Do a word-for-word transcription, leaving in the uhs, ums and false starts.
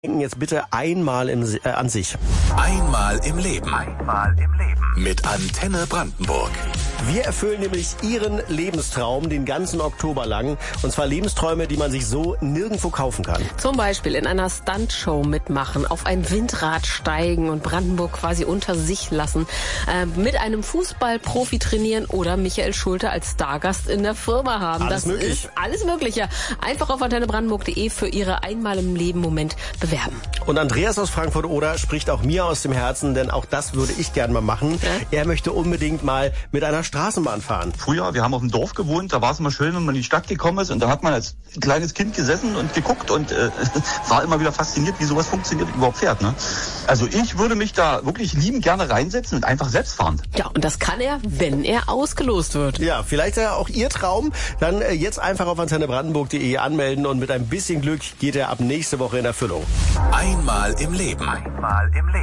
Denken jetzt bitte einmal im, äh, an sich. Einmal im Leben. Einmal im Leben. Mit Antenne Brandenburg. Wir erfüllen nämlich Ihren Lebenstraum den ganzen Oktober lang. Und zwar Lebensträume, die man sich so nirgendwo kaufen kann. Zum Beispiel in einer Stuntshow mitmachen, auf ein Windrad steigen und Brandenburg quasi unter sich lassen, äh, mit einem Fußballprofi trainieren oder Michael Schulte als Stargast in der Firma haben. Alles das möglich. ist alles Mögliche. Einfach auf antenne brandenburg punkt de für Ihre Einmal im Leben Moment bewerben. Und Andreas aus Frankfurt-Oder spricht auch mir aus dem Herzen, denn auch das würde ich gern mal machen. Ja? Er möchte unbedingt mal mit einer Straßenbahn fahren. Früher, wir haben auf dem Dorf gewohnt, da war es immer schön, wenn man in die Stadt gekommen ist und da hat man als kleines Kind gesessen und geguckt und äh, war immer wieder fasziniert, wie sowas funktioniert und überhaupt fährt. Ne? Also ich würde mich da wirklich liebend gerne reinsetzen und einfach selbst fahren. Ja, und das kann er, wenn er ausgelost wird. Ja, vielleicht ja auch Ihr Traum. Dann äh, jetzt einfach auf antenne brandenburg punkt de anmelden und mit ein bisschen Glück geht er ab nächste Woche in Erfüllung. Einmal im Leben. Einmal im Leben.